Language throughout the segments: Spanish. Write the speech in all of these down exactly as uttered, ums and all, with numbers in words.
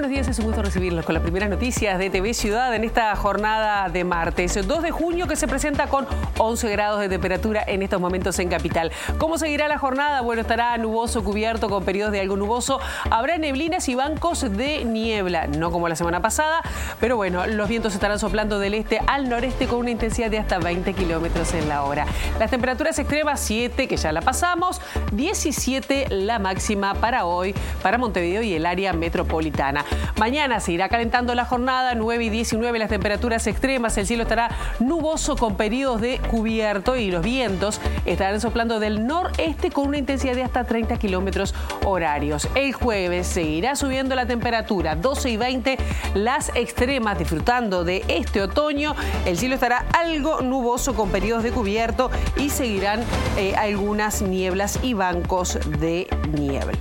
buenos días, es un gusto recibirlos con las primeras noticias de T V Ciudad en esta jornada de martes, dos de junio, que se presenta con once grados de temperatura en estos momentos en Capital. ¿Cómo seguirá la jornada? Bueno, estará nuboso, cubierto con periodos de algo nuboso. Habrá neblinas y bancos de niebla, no como la semana pasada, pero bueno, los vientos estarán soplando del este al noreste con una intensidad de hasta veinte kilómetros en la hora. Las temperaturas extremas, siete, que ya la pasamos, diecisiete la máxima para hoy, para Montevideo y el área metropolitana. Mañana se irá calentando la jornada, nueve y diecinueve las temperaturas extremas, el cielo estará nuboso con periodos de cubierto y los vientos estarán soplando del noreste con una intensidad de hasta treinta kilómetros horarios. El jueves seguirá subiendo la temperatura, doce y veinte las extremas, disfrutando de este otoño. El cielo estará algo nuboso con periodos de cubierto y seguirán eh, algunas nieblas y bancos de niebla.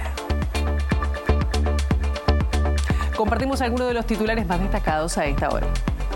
Compartimos algunos de los titulares más destacados a esta hora.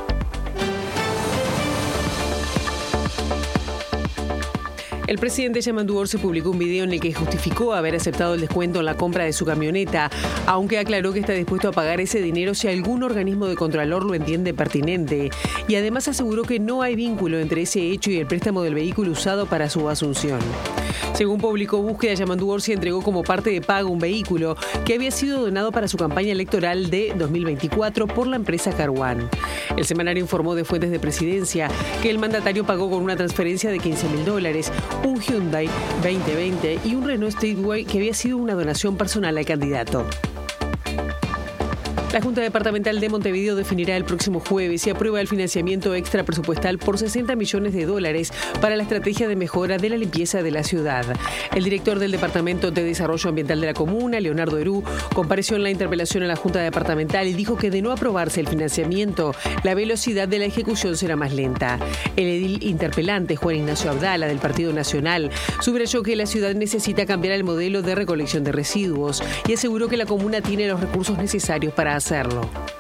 El presidente Yamandu Orsi publicó un video en el que justificó haber aceptado el descuento en la compra de su camioneta, aunque aclaró que está dispuesto a pagar ese dinero si algún organismo de contralor lo entiende pertinente. Y además aseguró que no hay vínculo entre ese hecho y el préstamo del vehículo usado para su asunción. Según publicó Búsqueda, Yamandu Orsi entregó como parte de pago un vehículo que había sido donado para su campaña electoral de dos mil veinticuatro por la empresa Carwan. El semanario informó de fuentes de presidencia que el mandatario pagó con una transferencia de quince mil dólares, un Hyundai veinte veinte y un Renault Streetway que había sido una donación personal al candidato. La Junta Departamental de Montevideo definirá el próximo jueves si aprueba el financiamiento extra presupuestal por sesenta millones de dólares para la estrategia de mejora de la limpieza de la ciudad. El director del Departamento de Desarrollo Ambiental de la Comuna, Leonardo Herú, compareció en la interpelación a la Junta Departamental y dijo que de no aprobarse el financiamiento, la velocidad de la ejecución será más lenta. El edil interpelante, Juan Ignacio Abdala, del Partido Nacional, subrayó que la ciudad necesita cambiar el modelo de recolección de residuos y aseguró que la comuna tiene los recursos necesarios para hacerlo.